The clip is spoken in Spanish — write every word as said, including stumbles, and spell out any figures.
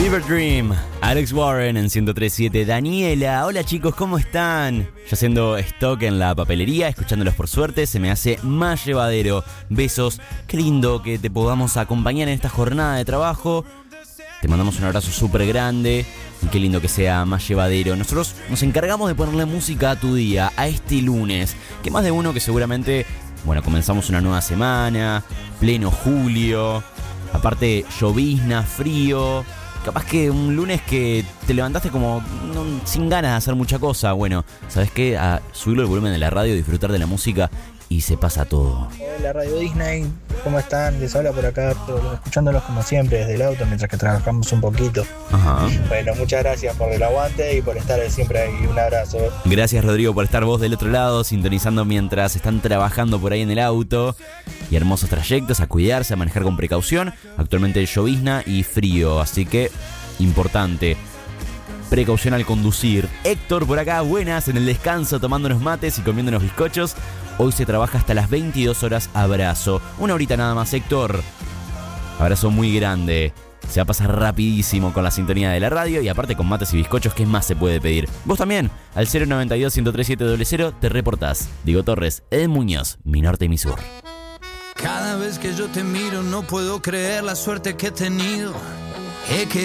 Fever Dream, Alex Warren en ciento tres punto siete. Daniela, hola chicos, ¿cómo están? Yo haciendo stock en la papelería, escuchándolos por suerte, se me hace más llevadero. Besos, qué lindo que te podamos acompañar en esta jornada de trabajo. Te mandamos un abrazo súper grande y qué lindo que sea más llevadero. Nosotros nos encargamos de ponerle música a tu día, a este lunes, que más de uno que seguramente, bueno, comenzamos una nueva semana, pleno julio, aparte llovizna, frío. Capaz que un lunes que te levantaste como no, sin ganas de hacer mucha cosa. Bueno, ¿sabes qué? A subirlo el volumen de la radio, disfrutar de la música y se pasa todo. Hola Radio Disney, ¿cómo están? Les habla por acá, escuchándolos como siempre desde el auto mientras que trabajamos un poquito. Ajá. Bueno, muchas gracias por el aguante y por estar siempre ahí. Un abrazo. Gracias Rodrigo por estar vos del otro lado, sintonizando mientras están trabajando por ahí en el auto. Y hermosos trayectos, a cuidarse, a manejar con precaución. Actualmente llovizna y frío, así que importante. Precaución al conducir. Héctor por acá, buenas, en el descanso, tomándonos mates y comiéndonos bizcochos. Hoy se trabaja hasta las veintidós horas, abrazo. Una horita nada más, Héctor. Abrazo muy grande. Se va a pasar rapidísimo con la sintonía de la radio y aparte con mates y bizcochos, ¿qué más se puede pedir? Vos también, al cero noventa y dos, ciento tres siete cero cero te reportás. Diego Torres, Ed Muñoz, mi norte y mi sur. Cada vez que yo te miro no puedo creer la suerte que he tenido. He querido